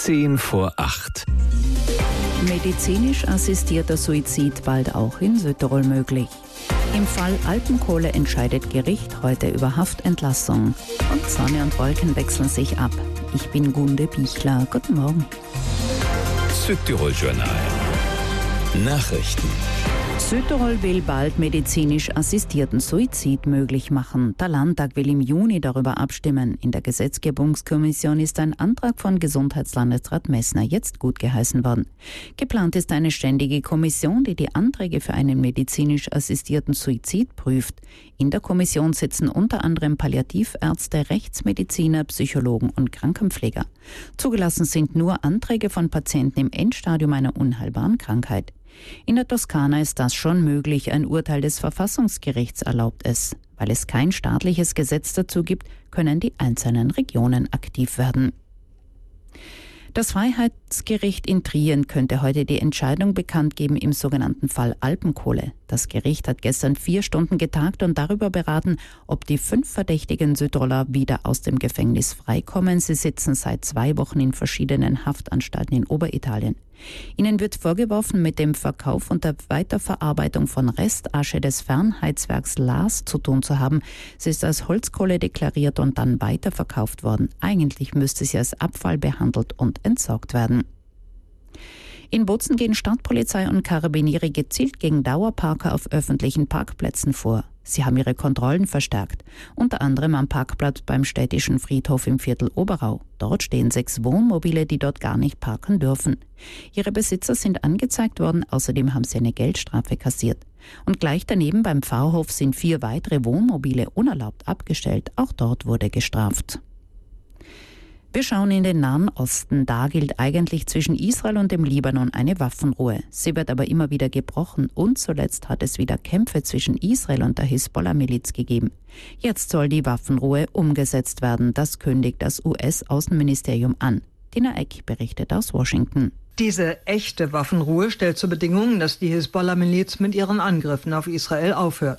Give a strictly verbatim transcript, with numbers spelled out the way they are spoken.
Zehn vor acht. Medizinisch assistierter Suizid bald auch in Südtirol möglich. Im Fall Alpenkohle entscheidet Gericht heute über Haftentlassung. Und Sonne und Wolken wechseln sich ab. Ich bin Gunde Bichler. Guten Morgen. Südtirol Journal. Nachrichten. Südtirol will bald medizinisch assistierten Suizid möglich machen. Der Landtag will im Juni darüber abstimmen. In der Gesetzgebungskommission ist ein Antrag von Gesundheitslandesrat Messner jetzt gutgeheißen worden. Geplant ist eine ständige Kommission, die die Anträge für einen medizinisch assistierten Suizid prüft. In der Kommission sitzen unter anderem Palliativärzte, Rechtsmediziner, Psychologen und Krankenpfleger. Zugelassen sind nur Anträge von Patienten im Endstadium einer unheilbaren Krankheit. In der Toskana ist das schon möglich. Ein Urteil des Verfassungsgerichts erlaubt es. Weil es kein staatliches Gesetz dazu gibt, können die einzelnen Regionen aktiv werden. Das Freiheitsgericht in Trien könnte heute die Entscheidung bekannt geben im sogenannten Fall Alpenkohle. Das Gericht hat gestern vier Stunden getagt und darüber beraten, ob die fünf verdächtigen Südtiroler wieder aus dem Gefängnis freikommen. Sie sitzen seit zwei Wochen in verschiedenen Haftanstalten in Oberitalien. Ihnen wird vorgeworfen, mit dem Verkauf und der Weiterverarbeitung von Restasche des Fernheizwerks Lars zu tun zu haben. Sie ist als Holzkohle deklariert und dann weiterverkauft worden. Eigentlich müsste sie als Abfall behandelt und entsorgt werden. In Bozen gehen Stadtpolizei und Karabiniere gezielt gegen Dauerparker auf öffentlichen Parkplätzen vor. Sie haben ihre Kontrollen verstärkt, unter anderem am Parkplatz beim städtischen Friedhof im Viertel Oberau. Dort stehen sechs Wohnmobile, die dort gar nicht parken dürfen. Ihre Besitzer sind angezeigt worden, außerdem haben sie eine Geldstrafe kassiert. Und gleich daneben beim Pfarrhof sind vier weitere Wohnmobile unerlaubt abgestellt. Auch dort wurde gestraft. Wir schauen in den Nahen Osten. Da gilt eigentlich zwischen Israel und dem Libanon eine Waffenruhe. Sie wird aber immer wieder gebrochen und zuletzt hat es wieder Kämpfe zwischen Israel und der Hisbollah-Miliz gegeben. Jetzt soll die Waffenruhe umgesetzt werden. Das kündigt das U S-Außenministerium an. Tina Eck berichtet aus Washington. Diese echte Waffenruhe stellt zur Bedingung, dass die Hisbollah-Miliz mit ihren Angriffen auf Israel aufhört.